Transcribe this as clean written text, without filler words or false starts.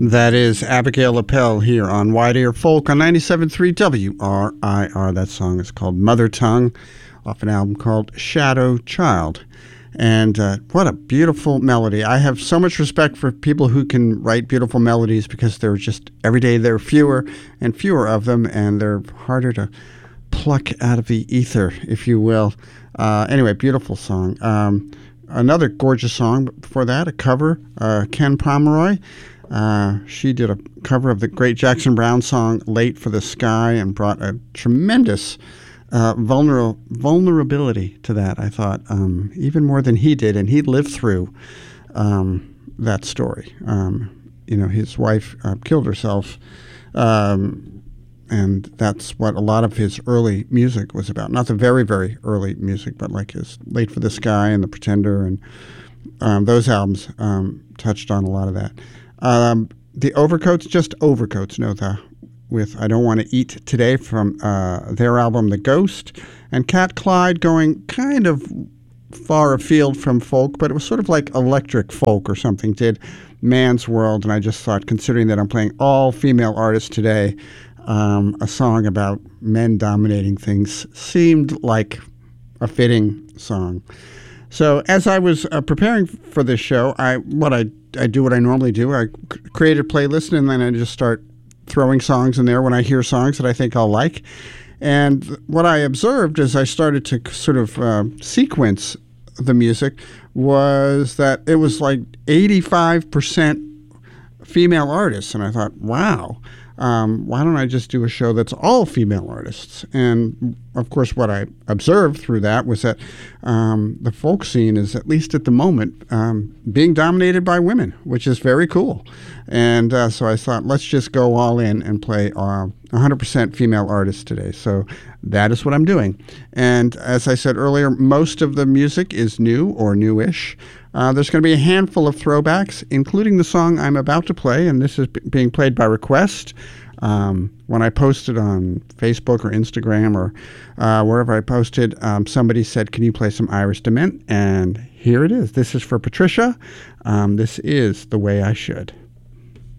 That is Abigail Appel here on Wide Ear Folk on 97.3 WRIR. That song is called Mother Tongue, off an album called Shadow Child. And what a beautiful melody. I have so much respect for people who can write beautiful melodies because they're just, every day there are fewer and fewer of them, and they're harder to pluck out of the ether, if you will. Anyway, beautiful song. Another gorgeous song before that, a cover, Ken Pomeroy. She did a cover of the great Jackson Browne song Late for the Sky and brought a tremendous vulnerability to that, I thought, even more than he did. And he lived through that story. His wife killed herself, and that's what a lot of his early music was about. Not the very, very early music, but like his Late for the Sky and The Pretender, and those albums touched on a lot of that. The Overcoats, just Overcoats, with I Don't Want to Eat Today from their album The Ghost, and Cat Clyde going kind of far afield from folk, but it was sort of like electric folk or something, did Man's World. And I just thought, considering that I'm playing all female artists today, a song about men dominating things seemed like a fitting song. So as I was preparing for this show, I do what I normally do. I create a playlist, and then I just start throwing songs in there when I hear songs that I think I'll like. And what I observed as I started to sort of sequence the music was that it was like 85% female artists. And I thought, wow, why don't I just do a show that's all female artists? And of course, what I observed through that was that the folk scene is, at least at the moment, being dominated by women, which is very cool. And so I thought, let's just go all in and play 100% female artists today. So that is what I'm doing. And as I said earlier, most of the music is new or newish. There's going to be a handful of throwbacks, including the song I'm about to play, and this is being played by request. When I posted on Facebook or Instagram or wherever I posted, somebody said, can you play some Iris DeMent? And here it is. This is for Patricia. This is The Way I Should.